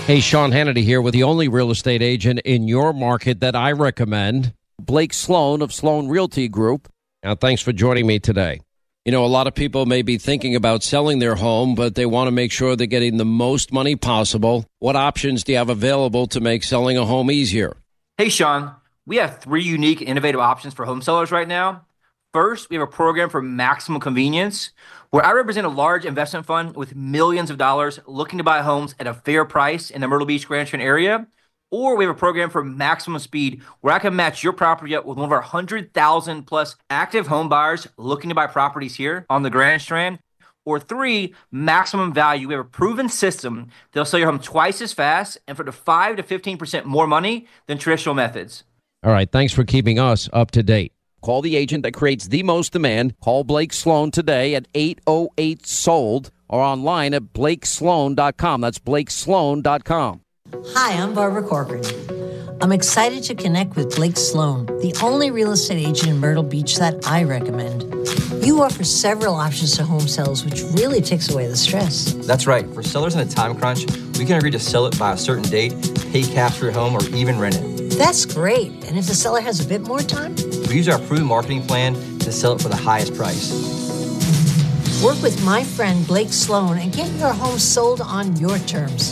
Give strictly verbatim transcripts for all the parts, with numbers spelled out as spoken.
Hey, Sean Hannity here with the only real estate agent in your market that I recommend, Blake Sloan of Sloan Realty Group. Now, thanks for joining me today. You know, a lot of people may be thinking about selling their home, but they want to make sure they're getting the most money possible. What options do you have available to make selling a home easier? Hey, Sean, we have three unique and innovative options for home sellers right now. First, we have a program for maximum convenience, where I represent a large investment fund with millions of dollars looking to buy homes at a fair price in the Myrtle Beach, Grand Strand area. Or we have a program for maximum speed, where I can match your property up with one of our one hundred thousand plus active home buyers looking to buy properties here on the Grand Strand. Or three, maximum value. We have a proven system that'll sell your home twice as fast and for the five to fifteen percent more money than traditional methods. All right, thanks for keeping us up to date. Call the agent that creates the most demand. Call Blake Sloan today at eight oh eight sold or online at blake sloan dot com. That's blake sloan dot com. Hi, I'm Barbara Corcoran. I'm excited to connect with Blake Sloan, the only real estate agent in Myrtle Beach that I recommend. You offer several options to home sales, which really takes away the stress. That's right. For sellers in a time crunch, we can agree to sell it by a certain date, pay cash for your home, or even rent it. That's great. And if the seller has a bit more time? We use our proven marketing plan to sell it for the highest price. Work with my friend Blake Sloan and get your home sold on your terms.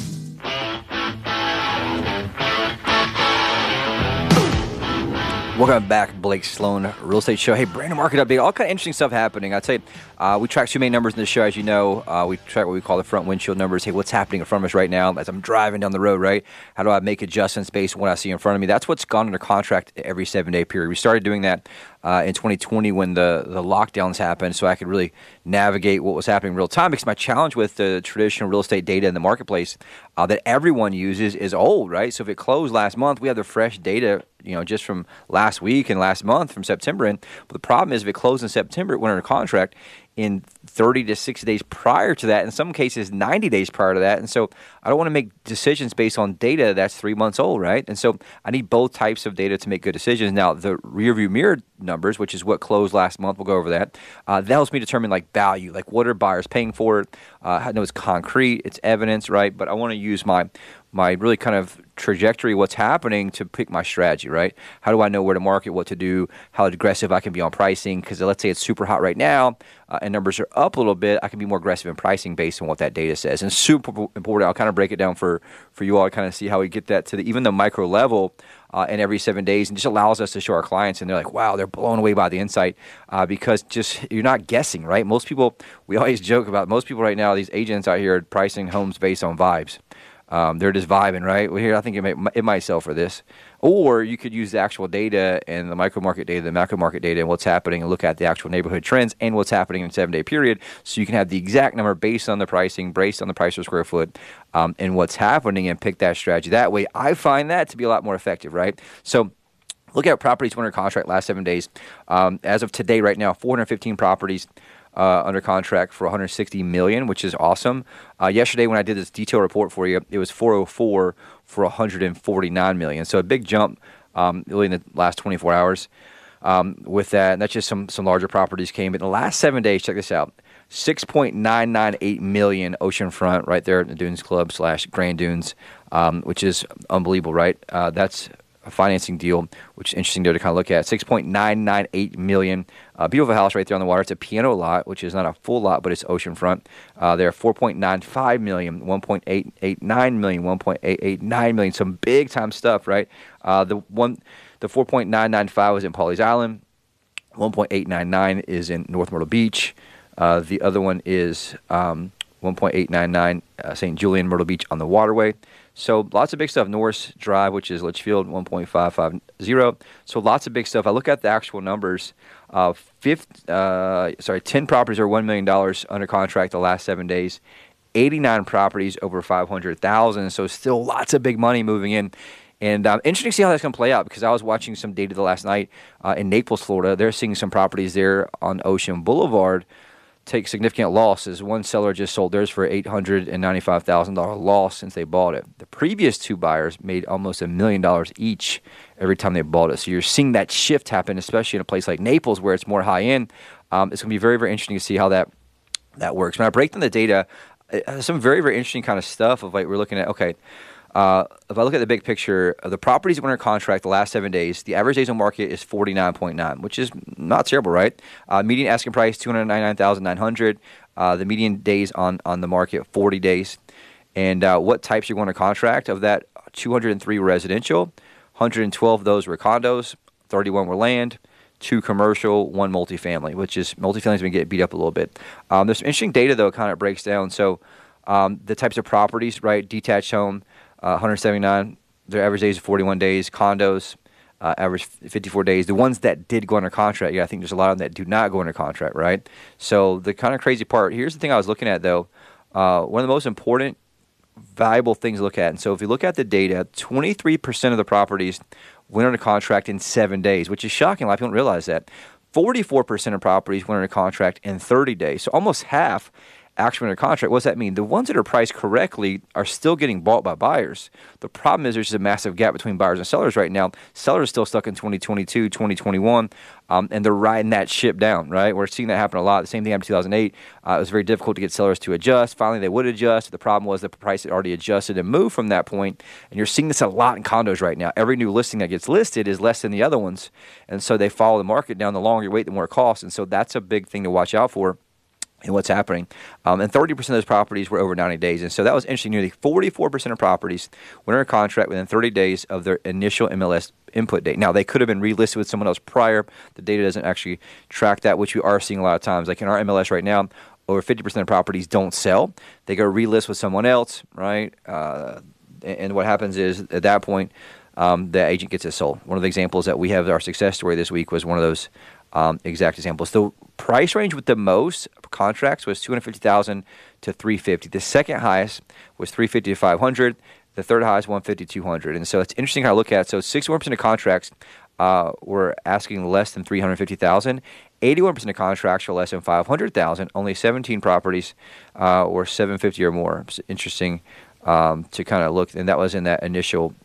Welcome back, Blake Sloan Real Estate Show. Hey, brand new market update. All kind of interesting stuff happening. I'll tell you, uh, we track two main numbers in the show, as you know. Uh, we track what we call the front windshield numbers. Hey, what's happening in front of us right now as I'm driving down the road, right? How do I make adjustments based on what I see in front of me? That's what's gone under contract every seven-day period. We started doing that uh, in twenty twenty when the, the lockdowns happened, so I could really navigate what was happening in real time. Because my challenge with the traditional real estate data in the marketplace uh, that everyone uses is old, right? So if it closed last month, we have the fresh data, you know, just from last week and last month from September. And but the problem is if it closed in September, it went under contract in thirty to sixty days prior to that, in some cases ninety days prior to that. And so I don't want to make decisions based on data that's three months old, right? And so I need both types of data to make good decisions. Now, the rear view mirror numbers, which is what closed last month, we'll go over that. Uh, that helps me determine like value, like what are buyers paying for it? Uh, I know it's concrete, it's evidence, right? But I want to use my my really kind of trajectory, what's happening to pick my strategy, right? How do I know where to market, what to do, how aggressive I can be on pricing? Because let's say it's super hot right now uh, and numbers are up a little bit, I can be more aggressive in pricing based on what that data says. And super important, I'll kind of break it down for, for you all to kind of see how we get that to the, even the micro level uh, in every seven days and just allows us to show our clients and they're like, wow, they're blown away by the insight uh, because just you're not guessing, right? Most people, we always joke about most people right now, these agents out here are pricing homes based on vibes. Um, they're just vibing, right? Well, here, I think it, may, it might sell for this. Or you could use the actual data and the micro market data, the macro market data, and what's happening and look at the actual neighborhood trends and what's happening in a seven-day period. So you can have the exact number based on the pricing, based on the price per square foot, um, and what's happening and pick that strategy. That way, I find that to be a lot more effective, right? So look at properties under contract last seven days. Um, as of today, right now, four hundred fifteen properties Uh, under contract for one hundred sixty million dollars, which is awesome. Uh, yesterday, when I did this detailed report for you, it was four oh four for one hundred forty-nine million dollars. So a big jump um, really in the last twenty-four hours um, with that. And that's just some some larger properties came. But in the last seven days, check this out, six point nine nine eight million dollars oceanfront right there at the Dunes Club slash Grand Dunes, um, which is unbelievable, right? Uh, that's a financing deal, which is interesting there to kind of look at. six point nine nine eight million dollars. Uh, beautiful house right there on the water. It's a piano lot, which is not a full lot, but it's oceanfront. Uh, there are four point nine five million dollars, one point eight eight nine million dollars, one point eight eight nine million dollars. Some big time stuff, right? Uh, the one, the four point nine nine five was in Pawleys Island. one point eight nine nine is in North Myrtle Beach. Uh, the other one is um, one point eight nine nine uh, Saint Julian, Myrtle Beach on the waterway. So lots of big stuff. Norris Drive, which is Litchfield, one point five five zero. So lots of big stuff. I look at the actual numbers. Uh, fifth, uh, sorry, ten properties are one million dollars under contract the last seven days. eighty-nine properties over five hundred thousand dollars. So still lots of big money moving in. And um, interesting to see how that's going to play out because I was watching some data the last night uh, in Naples, Florida. They're seeing some properties there on Ocean Boulevard take significant losses. One seller just sold theirs for eight hundred ninety-five thousand dollars loss since they bought it. The previous two buyers made almost a million dollars each every time they bought it. So you're seeing that shift happen, especially in a place like Naples where it's more high-end. Um, it's going to be very, very interesting to see how that, that works. When I break down the data, uh, some very, very interesting kind of stuff of like we're looking at, okay, uh, if I look at the big picture of the properties that were under contract the last seven days, the average days on market is forty-nine point nine, which is not terrible, right? Uh, median asking price, two hundred ninety-nine thousand nine hundred. Uh, the median days on, on the market, forty days. And uh, what types are going to contract? Of that, two hundred three were residential, one hundred twelve of those were condos, thirty-one were land, two commercial, one multifamily, which is multifamily's been getting beat up a little bit. Um, there's some interesting data, though, kind of breaks down. So um, the types of properties, right, detached home, uh, one hundred seventy-nine, their average days are forty-one days, condos, uh, average fifty-four days. The ones that did go under contract, yeah, I think there's a lot of them that do not go under contract, right? So the kind of crazy part, here's the thing I was looking at, though. Uh, one of the most important valuable things to look at. And so if you look at the data, twenty-three percent of the properties went under contract in seven days, which is shocking. A lot of people don't realize that. forty-four percent of properties went under contract in thirty days. So almost half actually under contract. What does that mean? The ones that are priced correctly are still getting bought by buyers. The problem is there's just a massive gap between buyers and sellers right now. Sellers are still stuck in twenty twenty-two, twenty twenty-one, um, and they're riding that ship down, right? We're seeing that happen a lot. The same thing happened in two thousand eight. Uh, it was very difficult to get sellers to adjust. Finally, they would adjust. The problem was the price had already adjusted and moved from that point, and you're seeing this a lot in condos right now. Every new listing that gets listed is less than the other ones, and so they follow the market down. The longer you wait, the more it costs, and so that's a big thing to watch out for. And what's happening. Um, and thirty percent of those properties were over ninety days. And so that was interesting. Nearly forty-four percent of properties went under contract within thirty days of their initial M L S input date. Now, they could have been relisted with someone else prior. The data doesn't actually track that, which we are seeing a lot of times. Like in our M L S right now, over fifty percent of properties don't sell. They go relist with someone else, right? Uh, and what happens is at that point, um, the agent gets it sold. One of the examples that we have, our success story this week, was one of those um, exact examples. The price range with the most contracts was two hundred fifty thousand dollars to three hundred fifty thousand dollars. The second highest was three hundred fifty thousand to five hundred thousand dollars. The third highest, one hundred fifty thousand to two hundred thousand dollars. And so it's interesting how to look at it. So sixty-one percent of contracts uh, were asking less than three hundred fifty thousand dollars. eighty-one percent of contracts were less than five hundred thousand dollars. Only seventeen properties uh, were seven hundred fifty thousand dollars or more. It's interesting um, to kind of look. And that was in that initial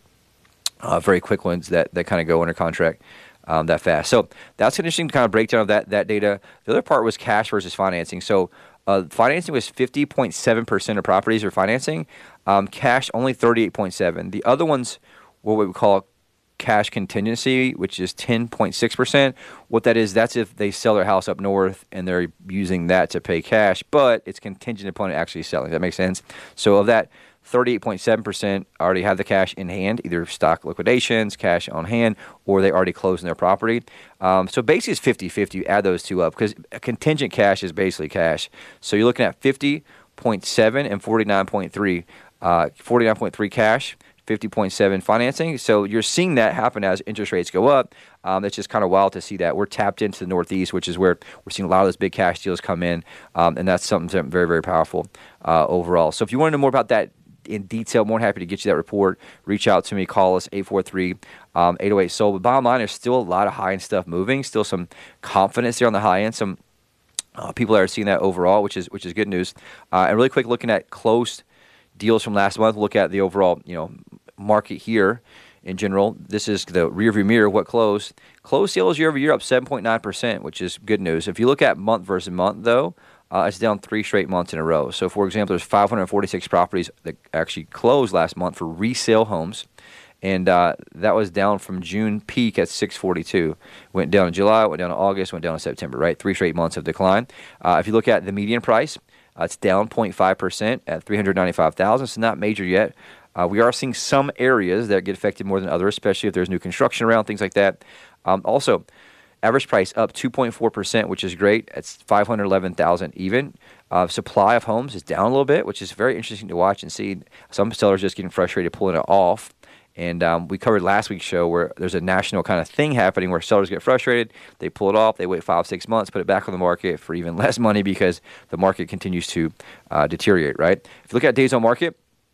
uh, very quick ones that, that kind of go under contract. Um, that fast. So that's an interesting kind of breakdown of that that data. The other part was cash versus financing. So uh, financing was fifty point seven percent of properties are financing. Um, cash only thirty-eight point seven percent. The other ones were what we call cash contingency, which is ten point six percent. What that is, that's if they sell their house up north and they're using that to pay cash, but it's contingent upon it actually selling. Does that make sense? So of that, thirty-eight point seven percent already have the cash in hand, either stock liquidations, cash on hand, or they already closed in their property. Um, so basically it's fifty-fifty. You add those two up because contingent cash is basically cash. So you're looking at fifty point seven and forty-nine point three. Uh, forty-nine point three cash, fifty point seven financing. So you're seeing that happen as interest rates go up. Um, it's just kind of wild to see that. We're tapped into the Northeast, which is where we're seeing a lot of those big cash deals come in, um, and that's something that's very, very powerful uh, overall. So if you want to know more about that in detail, more than happy to get you that report. Reach out to me, call us, eight four three, eight oh eight, S O L. But bottom line, there's still a lot of high-end stuff moving, still some confidence there on the high end, some uh, people that are seeing that overall, which is which is good news. Uh, and really quick, looking at closed deals from last month, look at the overall you know market here in general. This is the rearview mirror, what closed. Closed sales year over year up seven point nine percent, which is good news. If you look at month versus month, though, Uh, it's down three straight months in a row. So, for example, there's five hundred forty-six properties that actually closed last month for resale homes, and uh, that was down from June peak at six forty-two. Went down in July, went down in August, went down in September, right? Three straight months of decline. Uh, if you look at the median price, uh, it's down zero point five percent at three hundred ninety-five thousand dollars. It's not major yet. Uh, we are seeing some areas that get affected more than others, especially if there's new construction around, things like that. Um, also, average price up two point four percent, which is great. It's five hundred eleven thousand dollars even. Uh, supply of homes is down a little bit, which is very interesting to watch and see. Some sellers just getting frustrated pulling it off. And um, we covered last week's show where there's a national kind of thing happening where sellers get frustrated. They pull it off. They wait five, six months, put it back on the market for even less money because the market continues to uh, deteriorate, right? If you look at days on market,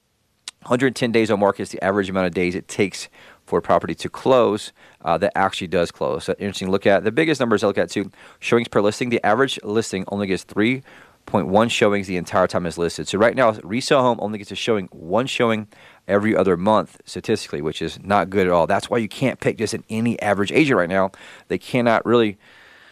one hundred ten days on market is the average amount of days it takes for a property to close uh, that actually does close. So interesting to look at. The biggest numbers I look at too, showings per listing. The average listing only gets three point one showings the entire time it's listed. So right now, resale home only gets a showing, one showing every other month statistically, which is not good at all. That's why you can't pick just an any average agent right now. They cannot really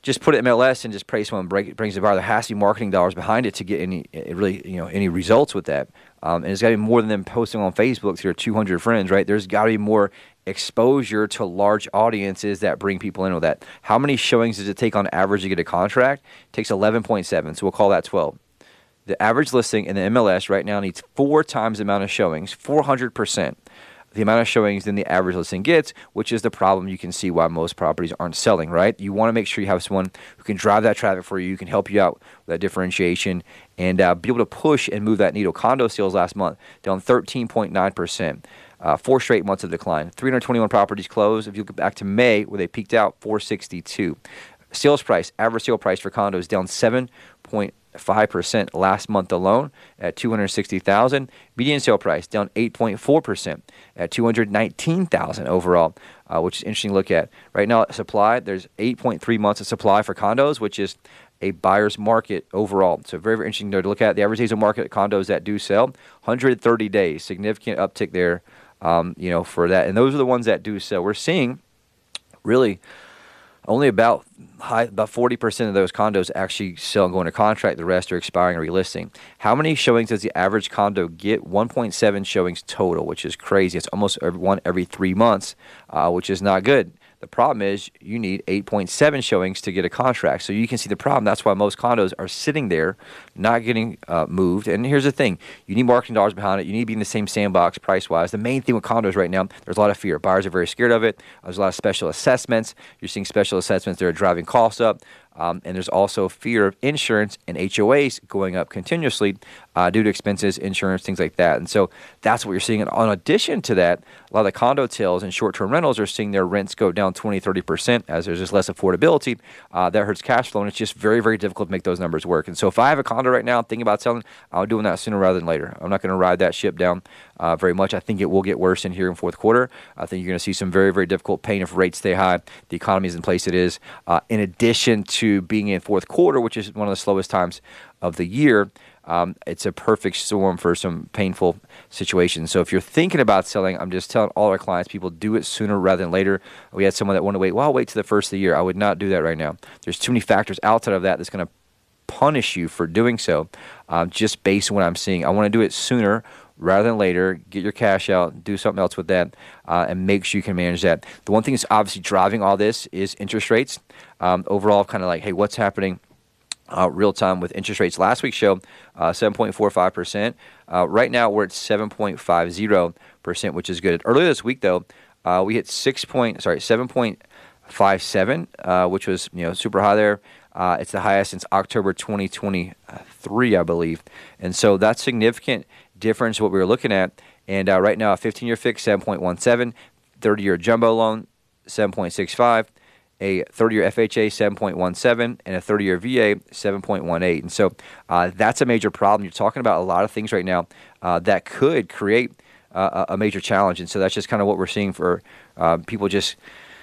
just put it in M L S and just pray someone break, brings the buyer. There has to be marketing dollars behind it to get any really, you know, any results with that. Um, and it's got to be more than them posting on Facebook to their two hundred friends, right? There's got to be more exposure to large audiences that bring people in with that. How many showings does it take on average to get a contract? It takes eleven point seven, so we'll call that twelve. The average listing in the M L S right now needs four times the amount of showings, four hundred percent. The amount of showings than the average listing gets, which is the problem you can see why most properties aren't selling, right? You want to make sure you have someone who can drive that traffic for you, who can help you out with that differentiation, and uh, be able to push and move that needle. Condo sales last month down thirteen point nine percent. Uh, four straight months of decline. three hundred twenty-one properties closed. If you look back to May, where they peaked out, four sixty-two. Sales price, average sale price for condos down seven point five percent last month alone at two hundred sixty thousand dollars. Median sale price down eight point four percent at two hundred nineteen thousand dollars overall, uh, which is interesting to look at. Right now, supply, there's eight point three months of supply for condos, which is a buyer's market overall. So very, very interesting to look at. The average days of market condos that do sell, one hundred thirty days, significant uptick there, um, you know, for that. And those are the ones that do sell. We're seeing really only about high, about forty percent of those condos actually sell and go into contract. The rest are expiring or relisting. How many showings does the average condo get? one point seven showings total, which is crazy. It's almost every, one every three months, uh, which is not good. The problem is you need eight point seven showings to get a contract. So you can see the problem. That's why most condos are sitting there, not getting uh, moved. And here's the thing. You need marketing dollars behind it. You need to be in the same sandbox price-wise. The main thing with condos right now, there's a lot of fear. Buyers are very scared of it. There's a lot of special assessments. You're seeing special assessments that are driving costs up. Um, and there's also fear of insurance and H O As going up continuously uh, due to expenses, insurance, things like that. And so that's what you're seeing. And in addition to that, a lot of the condo tails and short-term rentals are seeing their rents go down twenty, thirty percent as there's just less affordability. Uh, that hurts cash flow, and it's just very, very difficult to make those numbers work. And so if I have a condo right now, thinking about selling, I'm doing that sooner rather than later. I'm not going to ride that ship down uh, very much. I think it will get worse in here in fourth quarter. I think you're going to see some very, very difficult pain if rates stay high. The economy is in place it is. Uh, in addition to being in fourth quarter, which is one of the slowest times of the year, um, it's a perfect storm for some painful situations. So if you're thinking about selling, I'm just telling all our clients, people do it sooner rather than later. We had someone that wanted to wait. Well, I'll wait to the first of the year. I would not do that right now. There's too many factors outside of that that's going to punish you for doing so, um, just based on what I'm seeing. I want to do it sooner rather than later. Get your cash out, do something else with that, uh, and make sure you can manage that. The one thing that's obviously driving all this is interest rates. Um, overall, kind of like, hey, what's happening uh, real time with interest rates? Last week's show, uh, seven point four five percent. Uh, right now, we're at seven point five zero percent, which is good. Earlier this week, though, uh, we hit six point sorry seven point five seven, uh, which was you know super high there. Uh, it's the highest since October twenty twenty-three, I believe, and so that's significant difference what we were looking at. And uh, right now, a fifteen-year fix, seven point one seven, thirty-year jumbo loan, seven point six five, a thirty-year F H A, seven point one seven, and a thirty-year V A, seven point one eight. And so uh, that's a major problem. You're talking about a lot of things right now uh, that could create uh, a major challenge. And so that's just kind of what we're seeing for uh, people just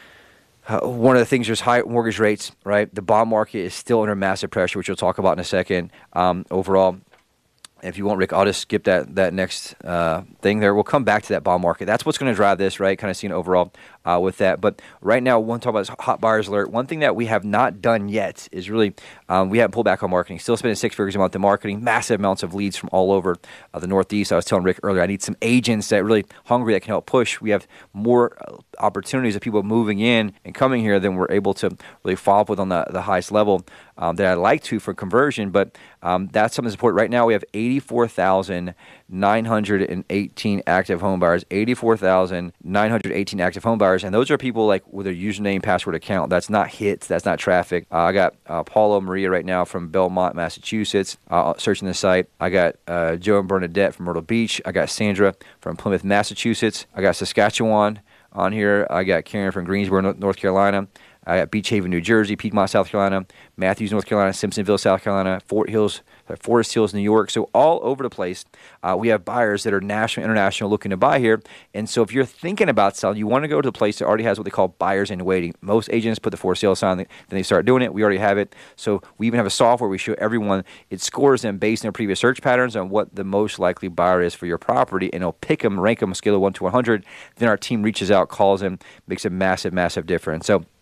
Uh, one of the things, there's high mortgage rates, right? The bond market is still under massive pressure, which we'll talk about in a second. Um, overall, if you want, Rick, I'll just skip that that next uh, thing there. We'll come back to that bond market. That's what's going to drive this, right? Kind of seeing overall uh, with that. But right now, one talk about hot buyers alert. One thing that we have not done yet is really um, we haven't pulled back on marketing. Still spending six figures a month in marketing. Massive amounts of leads from all over uh, the Northeast. I was telling Rick earlier, I need some agents that are really hungry that can help push. We have more opportunities of people moving in and coming here than we're able to really follow up with on the, the highest level um, that I'd like to for conversion. But um, that's something that's important. Right now, we have eighty-four thousand nine hundred eighteen active home buyers, eighty-four thousand nine hundred eighteen active home buyers, and those are people like with a username, password account. That's not hits, that's not traffic. Uh, I got uh, Paulo Maria right now from Belmont, Massachusetts, uh, searching the site. I got uh, Joe and Bernadette from Myrtle Beach. I got Sandra from Plymouth, Massachusetts. I got Saskatchewan on here. I got Karen from Greensboro, North Carolina. I got Beach Haven, New Jersey, Piedmont, South Carolina, Matthews, North Carolina, Simpsonville, South Carolina, Fort Hills, Forest Hills, New York. So all over the place, uh, we have buyers that are national, international looking to buy here. And so if you're thinking about selling, you want to go to the place that already has what they call buyers in waiting. Most agents put the for sale sign, then they start doing it. We already have it. So we even have a software we show everyone. It scores them based on their previous search patterns on what the most likely buyer is for your property, and it'll pick them, rank them, a scale of one to one hundred. Then our team reaches out, calls them, makes a massive, massive difference. So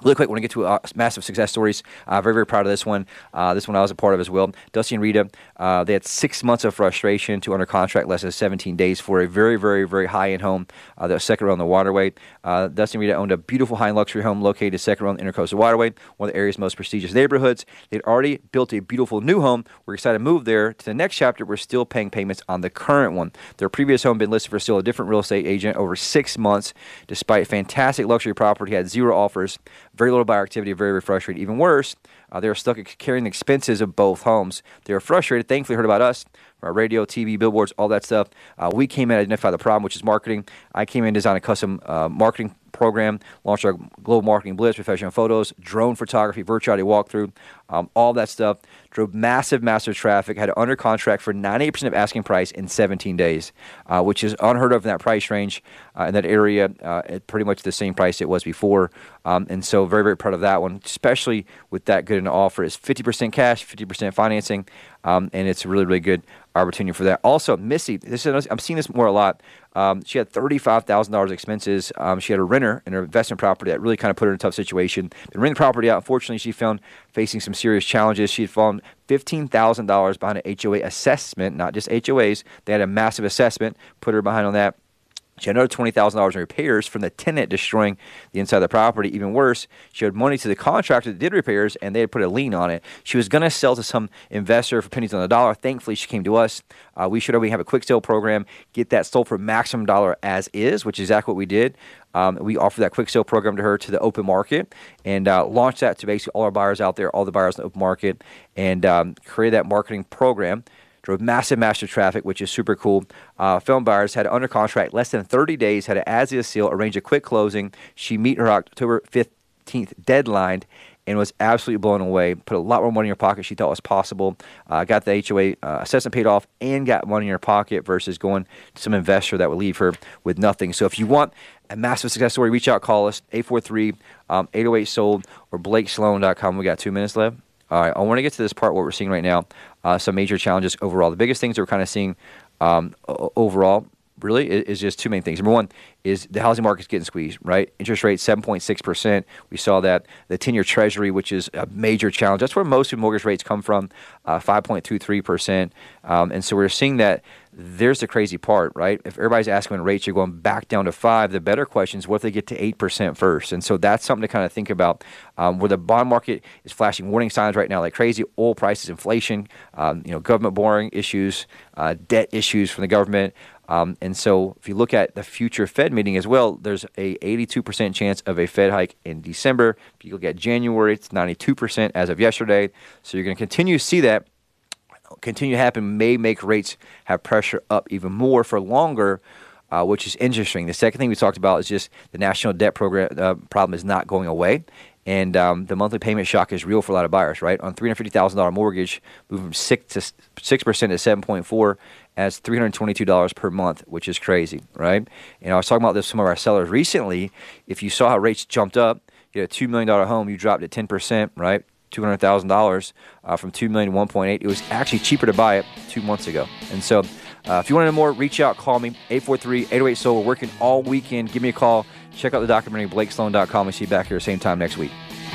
Really quick, I want to get to uh, massive success stories. Uh, very, very proud of this one. Uh, this one I was a part of as well. Dusty and Rita, uh, they had six months of frustration to under contract less than seventeen days for a very, very, very high-end home uh, that was second row on the waterway. Uh, Dusty and Rita owned a beautiful high-end luxury home located second row on the Intercoastal Waterway, one of the area's most prestigious neighborhoods. They'd already built a beautiful new home. We're excited to move there. To the next chapter, we're still paying payments on the current one. Their previous home had been listed for still a different real estate agent over six months. Despite fantastic luxury property, had zero offers. Very little buyer activity, very, very frustrated. Even worse, uh, they were stuck carrying the expenses of both homes. They were frustrated. Thankfully, heard about us, our radio, T V, billboards, all that stuff. Uh, we came in and identified the problem, which is marketing. I came in and designed a custom uh, marketing program, launched our global marketing blitz, professional photos, drone photography, virtual reality walkthrough, um, all that stuff. Drove massive, massive traffic, had it under contract for ninety-eight percent of asking price in seventeen days, uh, which is unheard of in that price range, uh, in that area, uh, at pretty much the same price it was before. Um, and so very, very proud of that one, especially with that good an offer. It's fifty percent cash, fifty percent financing, um, and it's a really, really good opportunity for that. Also, Missy, this is, I'm seeing this more a lot. Um, she had thirty-five thousand dollars expenses. Um, she had a renter in her investment property that really kind of put her in a tough situation. Been renting the property out. Unfortunately, she found facing some serious challenges. She had fallen fifteen thousand dollars behind an H O A assessment, not just H O As. They had a massive assessment, put her behind on that. She had another twenty thousand dollars in repairs from the tenant destroying the inside of the property. Even worse, she owed money to the contractor that did repairs, and they had put a lien on it. She was going to sell to some investor for pennies on the dollar. Thankfully, she came to us. Uh, we should already have a quick sale program, get that sold for maximum dollar as is, which is exactly what we did. Um, we offered that quick sale program to her to the open market and uh, launched that to basically all our buyers out there, all the buyers in the open market, and um, created that marketing program. Drove massive, massive traffic, which is super cool. Uh, film buyers had it under contract less than thirty days, had an as-is seal, arranged a quick closing. She met her October fifteenth deadline and was absolutely blown away. Put a lot more money in her pocket she thought was possible. Uh, got the H O A uh, assessment paid off and got money in her pocket versus going to some investor that would leave her with nothing. So if you want a massive success story, reach out, call us, eight four three, eight oh eight, sold or blake sloan dot com. We got two minutes left. All right, I want to get to this part, what we're seeing right now, uh, some major challenges overall. The biggest things we're kind of seeing um, overall, really, is, is just two main things. Number one is the housing market's getting squeezed, right? Interest rate, seven point six percent. We saw that. The ten-year Treasury, which is a major challenge. That's where most of mortgage rates come from, uh, five point two three percent. Um, and so we're seeing that. There's the crazy part, right? If everybody's asking when rates are going back down to five, the better question is what if they get to eight percent first? And so that's something to kind of think about. Um, where the bond market is flashing warning signs right now like crazy, oil prices, inflation, um, you know, government borrowing issues, uh, debt issues from the government. Um, and so if you look at the future Fed meeting as well, there's a eighty-two percent chance of a Fed hike in December. If you look at January, it's ninety-two percent as of yesterday. So you're going to continue to see that. Continue to happen may make rates have pressure up even more for longer, uh, which is interesting. The second thing we talked about is just the national debt program uh, problem is not going away, and um, the monthly payment shock is real for a lot of buyers. Right, on three hundred fifty thousand dollar mortgage, moving from six to six percent to seven point four, as three hundred twenty two dollars per month, which is crazy. Right, and I was talking about this with some of our sellers recently. If you saw how rates jumped up, you had a two million dollar home, you dropped it ten percent. Right. two hundred thousand dollars uh, from two million dollars to one point eight. It was actually cheaper to buy it two months ago. And so uh, if you want to know more, reach out, call me, eight four three, eight oh eight, S O L. We're working all weekend. Give me a call. Check out the documentary, blake sloan dot com. We'll see you back here same time next week.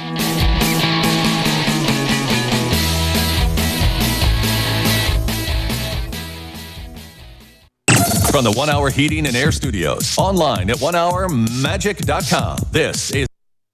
From the One Hour Heating and Air Studios, online at one hour magic dot com. This is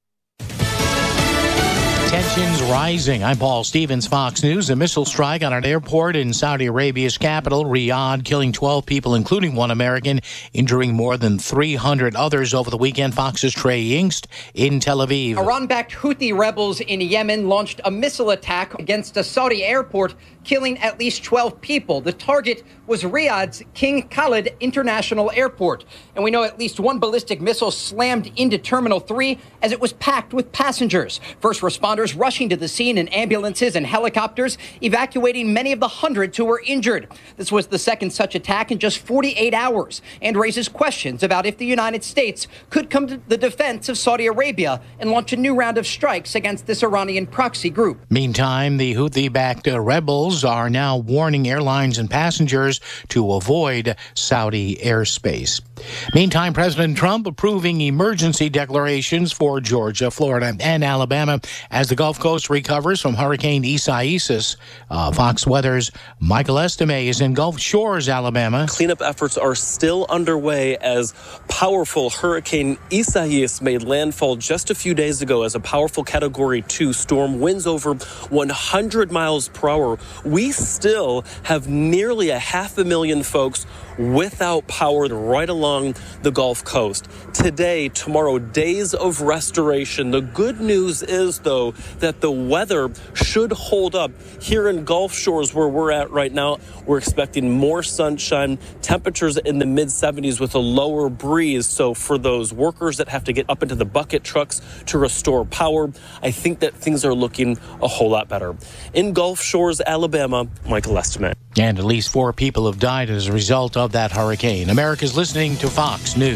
Tensions rising. I'm Paul Stevens, Fox News. A missile strike on an airport in Saudi Arabia's capital, Riyadh, killing twelve people, including one American, injuring more than three hundred others over the weekend. Fox's Trey Yingst in Tel Aviv. Iran-backed Houthi rebels in Yemen launched a missile attack against a Saudi airport, killing at least twelve people. The target was Riyadh's King Khalid International Airport. And we know at least one ballistic missile slammed into Terminal three as it was packed with passengers. First responders rushing to the scene in ambulances and helicopters, evacuating many of the hundreds who were injured. This was the second such attack in just forty-eight hours and raises questions about if the United States could come to the defense of Saudi Arabia and launch a new round of strikes against this Iranian proxy group. Meantime, the Houthi-backed uh, rebels officials are now warning airlines and passengers to avoid Saudi airspace. Meantime, President Trump approving emergency declarations for Georgia, Florida, and Alabama as the Gulf Coast recovers from Hurricane Isaias. Uh, Fox Weather's Michael Estime is in Gulf Shores, Alabama. Cleanup efforts are still underway as powerful Hurricane Isaias made landfall just a few days ago as a powerful Category two storm, winds over one hundred miles per hour. We still have nearly a half a million folks without power right along the Gulf Coast. Today, tomorrow, days of restoration. The good news is, though, that the weather should hold up. Here in Gulf Shores, where we're at right now, we're expecting more sunshine, temperatures in the mid seventies with a lower breeze. So for those workers that have to get up into the bucket trucks to restore power, I think that things are looking a whole lot better. In Gulf Shores, Alabama, Michael Estime. And at least four people have died as a result of that hurricane. America's listening to Fox News.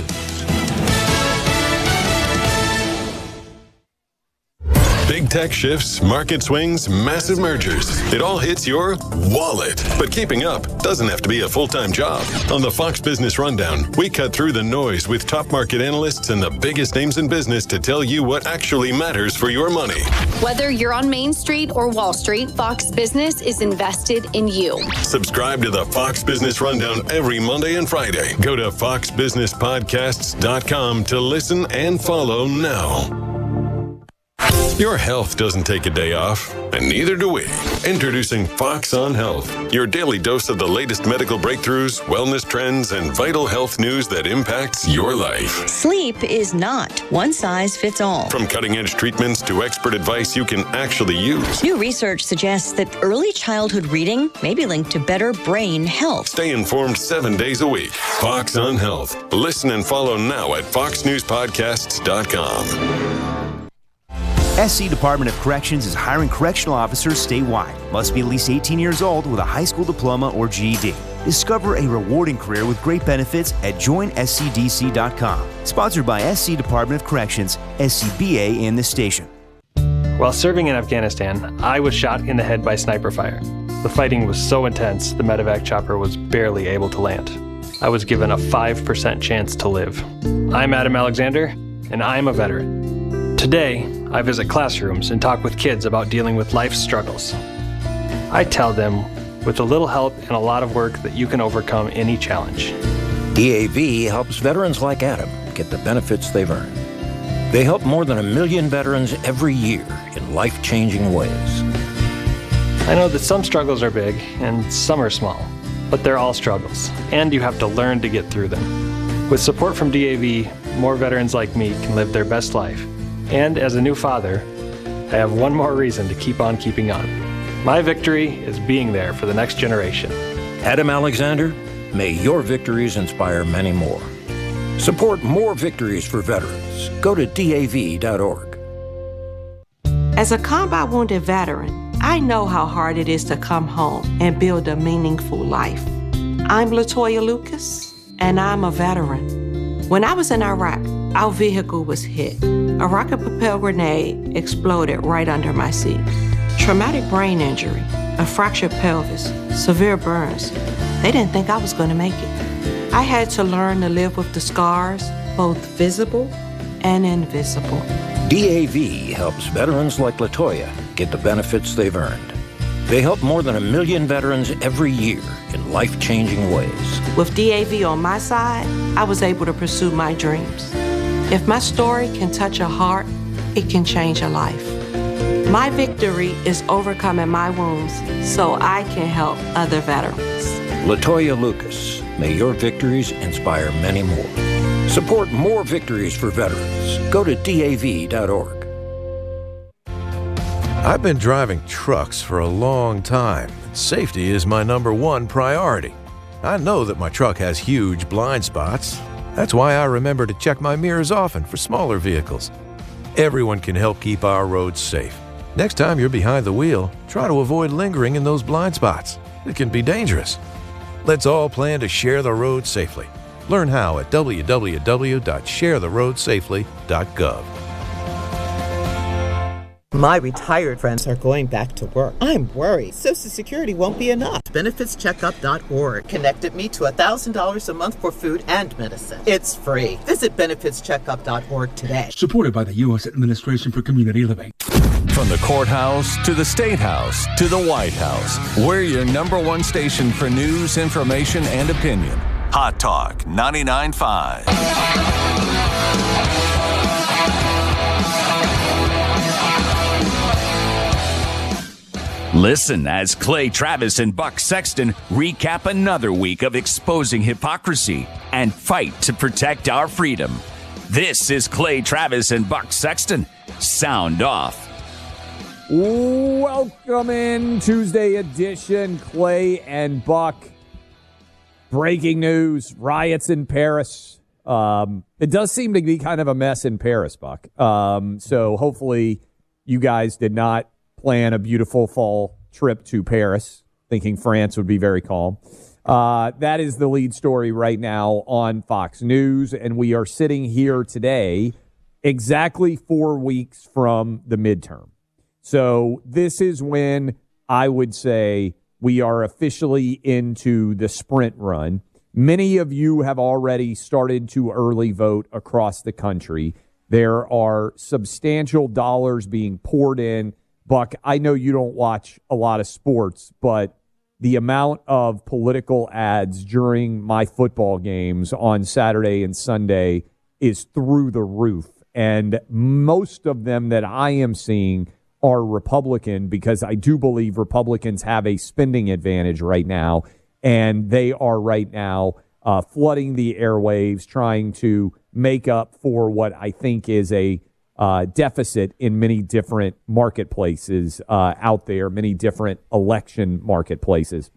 Big tech shifts, market swings, massive mergers. It all hits your wallet. But keeping up doesn't have to be a full-time job. On the Fox Business Rundown, we cut through the noise with top market analysts and the biggest names in business to tell you what actually matters for your money. Whether you're on Main Street or Wall Street, Fox Business is invested in you. Subscribe to the Fox Business Rundown every Monday and Friday. Go to fox business podcasts dot com to listen and follow now. Your health doesn't take a day off, and neither do we. Introducing Fox on Health, your daily dose of the latest medical breakthroughs, wellness trends, and vital health news that impacts your life. Sleep is not one size fits all. From cutting-edge treatments to expert advice you can actually use. New research suggests that early childhood reading may be linked to better brain health. Stay informed seven days a week. Fox on Health. Listen and follow now at fox news podcasts dot com. S C Department of Corrections is hiring correctional officers statewide. Must be at least eighteen years old with a high school diploma or G E D. Discover a rewarding career with great benefits at join s c d c dot com. Sponsored by S C Department of Corrections, S C B A, and the station. While serving in Afghanistan, I was shot in the head by sniper fire. The fighting was so intense, the medevac chopper was barely able to land. I was given a five percent chance to live. I'm Adam Alexander, and I'm a veteran. Today, I visit classrooms and talk with kids about dealing with life's struggles. I tell them, with a little help and a lot of work, that you can overcome any challenge. D A V helps veterans like Adam get the benefits they've earned. They help more than a million veterans every year in life-changing ways. I know that some struggles are big and some are small, but they're all struggles, and you have to learn to get through them. With support from D A V, more veterans like me can live their best life. And as a new father, I have one more reason to keep on keeping on. My victory is being there for the next generation. Adam Alexander, may your victories inspire many more. Support more victories for veterans. Go to D A V dot org. As a combat wounded veteran, I know how hard it is to come home and build a meaningful life. I'm Latoya Lucas, and I'm a veteran. When I was in Iraq, our vehicle was hit. A rocket-propelled grenade exploded right under my seat. Traumatic brain injury, a fractured pelvis, severe burns. They didn't think I was going to make it. I had to learn to live with the scars, both visible and invisible. D A V helps veterans like Latoya get the benefits they've earned. They help more than a million veterans every year in life-changing ways. With D A V on my side, I was able to pursue my dreams. If my story can touch a heart, it can change a life. My victory is overcoming my wounds so I can help other veterans. Latoya Lucas, may your victories inspire many more. Support more victories for veterans. Go to D A V dot org. I've been driving trucks for a long time. Safety is my number one priority. I know that my truck has huge blind spots. That's why I remember to check my mirrors often for smaller vehicles. Everyone can help keep our roads safe. Next time you're behind the wheel, try to avoid lingering in those blind spots. It can be dangerous. Let's all plan to share the road safely. Learn how at w w w dot share the road safely dot gov. My retired friends are going back to work. I'm worried Social Security won't be enough. benefits checkup dot org connected me to one thousand dollars a month for food and medicine. It's free. Visit benefits checkup dot org today. Supported by the U S Administration for Community Living. From the courthouse to the State House to the White House, we're your number one station for news, information, and opinion. Hot Talk ninety-nine point five. Listen as Clay Travis and Buck Sexton recap another week of exposing hypocrisy and fight to protect our freedom. This is Clay Travis and Buck Sexton. Sound off. Welcome in Tuesday edition, Clay and Buck. Breaking news, riots in Paris. Um, it does seem to be kind of a mess in Paris, Buck. Um, so hopefully you guys did not plan a beautiful fall trip to Paris, thinking France would be very calm. Uh, that is the lead story right now on Fox News, and we are sitting here today exactly four weeks from the midterm. So this is when I would say we are officially into the sprint run. Many of you have already started to early vote across the country. There are substantial dollars being poured in. Buck, I know you don't watch a lot of sports, but the amount of political ads during my football games on Saturday and Sunday is through the roof. And most of them that I am seeing are Republican, because I do believe Republicans have a spending advantage right now. And they are right now uh, flooding the airwaves, trying to make up for what I think is a Uh, deficit in many different marketplaces uh, out there, many different election marketplaces.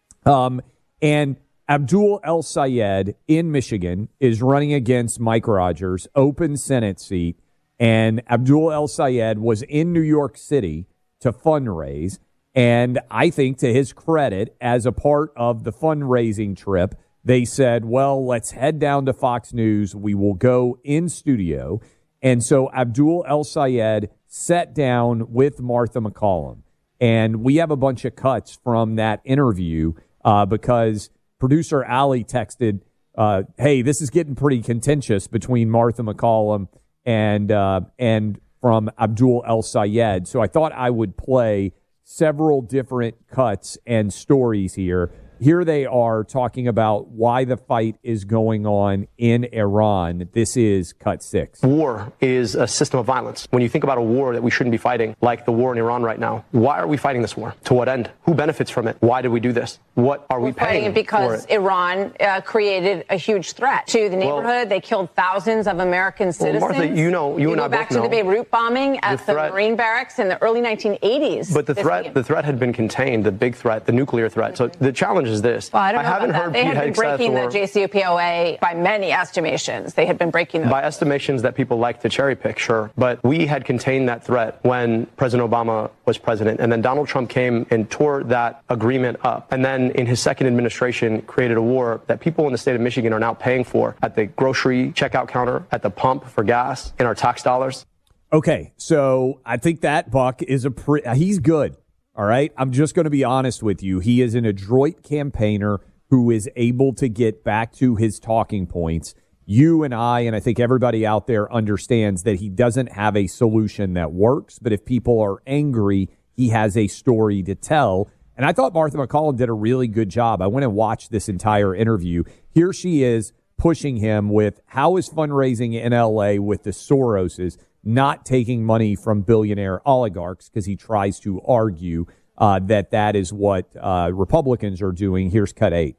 Um, and Abdul El-Sayed in Michigan is running against Mike Rogers, open Senate seat. And Abdul El-Sayed was in New York City to fundraise. And I think to his credit, as a part of the fundraising trip, they said, well, let's head down to Fox News. We will go in studio. And so Abdul El-Sayed sat down with Martha McCallum. And we have a bunch of cuts from that interview uh, because producer Ali texted, uh, hey, this is getting pretty contentious between Martha McCallum and, uh, and from Abdul El-Sayed. So I thought I would play several different cuts and stories here. Here they are talking about why the fight is going on in Iran. This is cut six. War is a system of violence. When you think about a war that we shouldn't be fighting, like the war in Iran right now, why are we fighting this war? To what end? Who benefits from it? Why did we do this? What are we We're paying it because for it? Iran uh, created a huge threat to the neighborhood. Well, they killed thousands of American citizens. Well, Martha, you know, you, you and go I back both know. to the Beirut bombing at the, the Marine barracks in the early nineteen eighties. But the threat, weekend. the threat had been contained. The big threat, the nuclear threat. Mm-hmm. So the challenge is this. Well, I don't know I haven't about heard that. They Pete had been breaking or, the J C P O A by many estimations. They had been breaking them. By estimations that people like to cherry pick, sure. But we had contained that threat when President Obama was president. And then Donald Trump came and tore that agreement up. And then in his second administration created a war that people in the state of Michigan are now paying for at the grocery checkout counter, at the pump for gas, in our tax dollars. Okay, so I think that Buck is a pre- he's good. All right. I'm just going to be honest with you. He is an adroit campaigner who is able to get back to his talking points. You and I, and I think everybody out there understands that he doesn't have a solution that works. But if people are angry, he has a story to tell. And I thought Martha McCallum did a really good job. I went and watched this entire interview. Here she is pushing him with how is fundraising in L A with the Soroses not taking money from billionaire oligarchs, because he tries to argue uh, that that is what uh, Republicans are doing. Here's cut eight.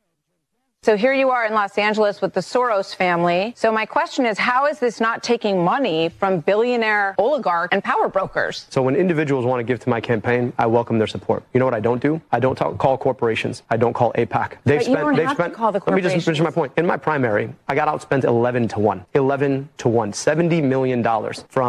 So here you are in Los Angeles with the Soros family. So my question is, how is this not taking money from billionaire oligarch and power brokers? So when individuals want to give to my campaign, I welcome their support. You know what I don't do? I don't talk, call corporations. I don't call AIPAC. They've but spent, you don't they've have spent, to call the let me just finish my point. In my primary, I got outspent eleven to one. eleven to one. seventy million dollars from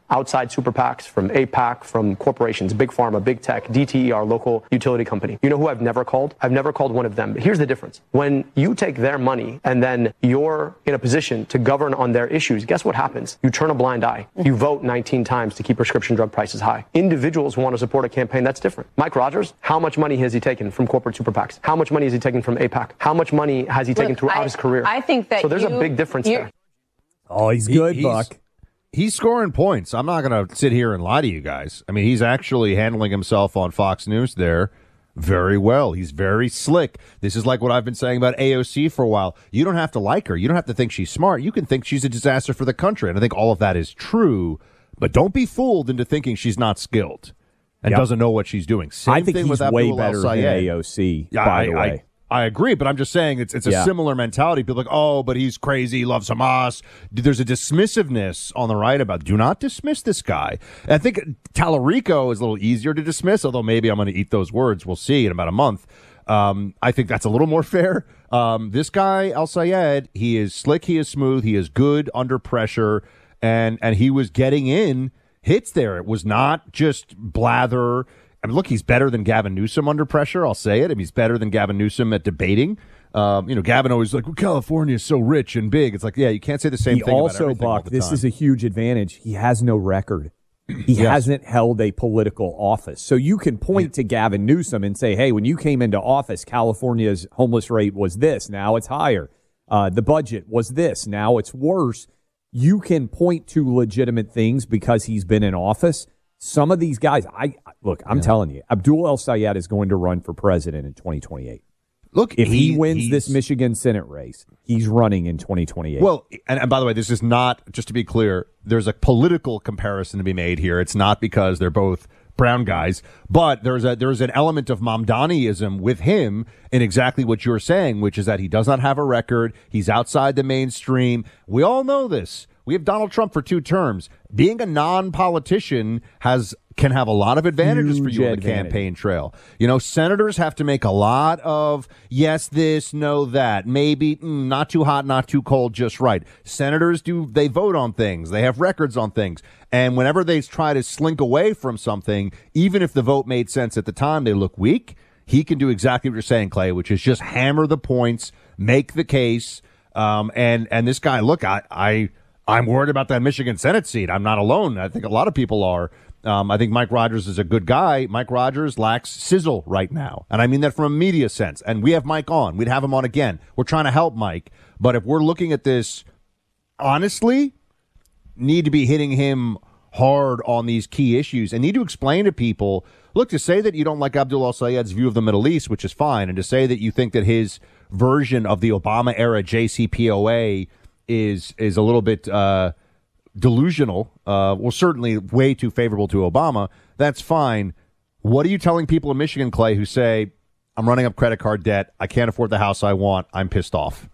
outside super PACs, from AIPAC, from corporations, big pharma, big tech, D T E, our local utility company. You know who I've never called? I've never called one of them. But here's the difference. When you take their money and then you're in a position to govern on their issues, guess what happens? You turn a blind eye. You vote nineteen times to keep prescription drug prices high. Individuals who want to support a campaign, that's different. Mike Rogers, how much money has he taken from corporate super PACs? How much money has he taken from AIPAC? How much money has he taken Look, throughout I, his career? I think that So there's you, a big difference there. Oh, he's good, He- Buck. He's scoring points. I'm not going to sit here and lie to you guys. I mean, he's actually handling himself on Fox News there very well. He's very slick. This is like what I've been saying about A O C for a while. You don't have to like her. You don't have to think she's smart. You can think she's a disaster for the country. And I think all of that is true. But don't be fooled into thinking she's not skilled and Yep. doesn't know what she's doing. Same I think thing he's with way Abdul better than El-Sayed. A O C, Yeah, by I, the way. I, I agree, but I'm just saying it's it's a Yeah. similar mentality. People are like, oh, but he's crazy, he loves Hamas. There's a dismissiveness on the right about do not dismiss this guy. And I think Tallarico is a little easier to dismiss, although maybe I'm going to eat those words. We'll see in about a month. Um, I think that's a little more fair. Um, this guy, El-Sayed, he is slick, he is smooth, he is good under pressure, and and he was getting in hits there. It was not just blather. I mean, look, he's better than Gavin Newsom under pressure. I'll say it. I mean, he's better than Gavin Newsom at debating. Um, you know, Gavin always like, well, California is so rich and big. It's like, yeah, you can't say the same he thing also, about everything all Buck, the this time. is a huge advantage. He has no record. He Yes. hasn't held a political office. So you can point to Gavin Newsom and say, hey, when you came into office, California's homeless rate was this. Now it's higher. Uh, the budget was this. Now it's worse. You can point to legitimate things because he's been in office. Some of these guys, I look, I'm Yeah. telling you, Abdul El-Sayed is going to run for president in twenty twenty-eight. Look, if he, he- wins he's- this Michigan Senate race, he's running in twenty twenty-eight. Well, and, and by the way, this is not, just to be clear, there's a political comparison to be made here. It's not because they're both brown guys, but there's a there's an element of Mamdaniism with him in exactly what you're saying, which is that he does not have a record. He's outside the mainstream. We all know this. We have Donald Trump for two terms. Being a non-politician has can have a lot of advantages for Huge you on the advantage. campaign trail. You know, senators have to make a lot of yes, this, no, that, maybe mm, not too hot, not too cold, just right. Senators do, they vote on things. They have records on things. And whenever they try to slink away from something, even if the vote made sense at the time, they look weak. He can do exactly what you're saying, Clay, which is just hammer the points, make the case. Um, and, and this guy, look, I, I, I'm worried about that Michigan Senate seat. I'm not alone. I think a lot of people are. Um, I think Mike Rogers is a good guy. Mike Rogers lacks sizzle right now. And I mean that from a media sense. And we have Mike on. We'd have him on again. We're trying to help Mike. But if we're looking at this honestly, need to be hitting him hard on these key issues and need to explain to people, look, to say that you don't like Abdul El-Sayed's view of the Middle East, which is fine, and to say that you think that his version of the Obama-era J C P O A is is a little bit uh, delusional, uh, well, certainly way too favorable to Obama, that's fine. What are you telling people in Michigan, Clay, who say, I'm running up credit card debt, I can't afford the house I want, I'm pissed off?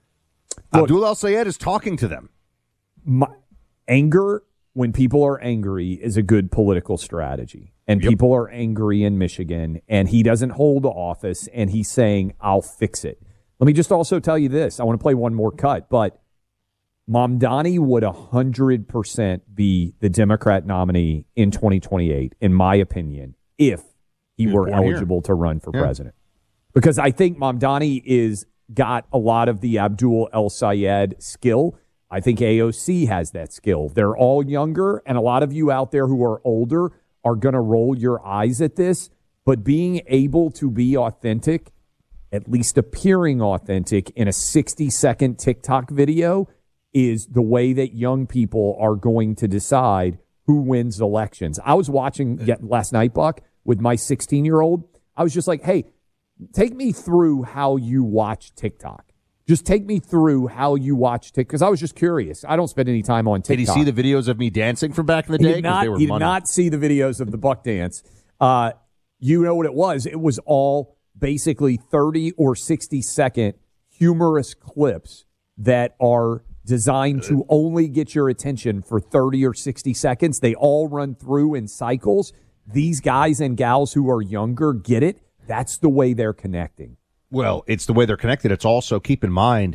Look, Abdul El-Sayed is talking to them. My, anger, when people are angry, is a good political strategy. And Yep. people are angry in Michigan, and he doesn't hold office, and he's saying, I'll fix it. Let me just also tell you this. I want to play one more cut, but Mamdani would one hundred percent be the Democrat nominee in twenty twenty-eight, in my opinion, if he Good were point here. eligible to run for Yeah. president. Because I think Mamdani is got a lot of the Abdul El-Sayed skill. I think A O C has that skill. They're all younger, and a lot of you out there who are older are going to roll your eyes at this. But being able to be authentic, at least appearing authentic in a sixty-second TikTok video, is the way that young people are going to decide who wins elections. I was watching yet last night, Buck, with my sixteen-year-old. I was just like, hey, take me through how you watch TikTok. Just take me through how you watch TikTok, because I was just curious. I don't spend any time on TikTok. Did he see the videos of me dancing from back in the He day? did 'Cause not, they were he did money. not see the videos of the Buck dance. Uh, you know what it was? It was all basically thirty or sixty second humorous clips that are designed to only get your attention for thirty or sixty seconds. They all run through in cycles. These guys and gals who are younger get it. That's the way they're connecting. Well, it's the way they're connected. It's also, keep in mind,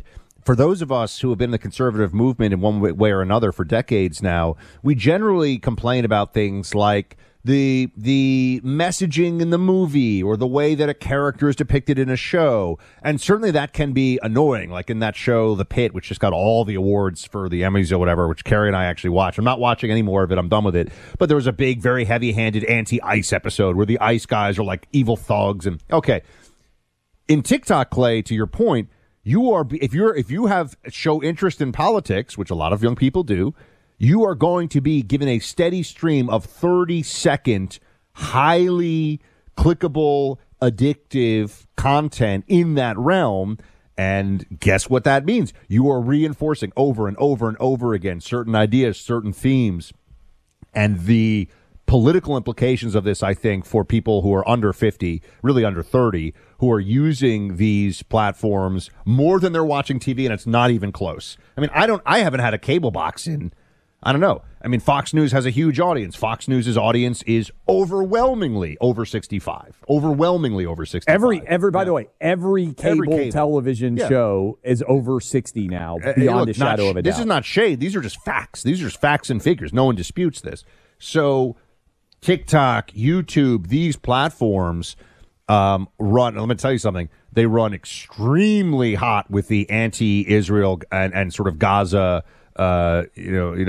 for those of us who have been in the conservative movement in one way or another for decades now, we generally complain about things like the the messaging in the movie or the way that a character is depicted in a show. And certainly that can be annoying, like in that show, The Pit, which just got all the awards for the Emmys or whatever, which Carrie and I actually watched. I'm not watching any more of it. I'm done with it. But there was a big, very heavy-handed anti-ICE episode where the ICE guys are like evil thugs. And okay, in TikTok, Clay, to your point, you are if you're if you have show interest in politics, which a lot of young people do, you are going to be given a steady stream of thirty second, highly clickable, addictive content in that realm. And guess what that means? You are reinforcing over and over and over again certain ideas, certain themes. And the political implications of this, I think, for people who are under fifty, really under thirty, who are using these platforms more than they're watching T V, and it's not even close. I mean, I don't, I haven't had a cable box in, I don't know. I mean, Fox News has a huge audience. Fox News' audience is overwhelmingly over sixty-five. Overwhelmingly over sixty-five. Every, every by yeah. the way, every cable, every cable. television yeah. show is over sixty now, uh, beyond look, a shadow not, of a doubt. This is not shade. These are just facts. These are just facts and figures. No one disputes this. So TikTok, YouTube, these platforms um, run, let me tell you something, they run extremely hot with the anti-Israel and, and sort of Gaza, uh, you know, you know,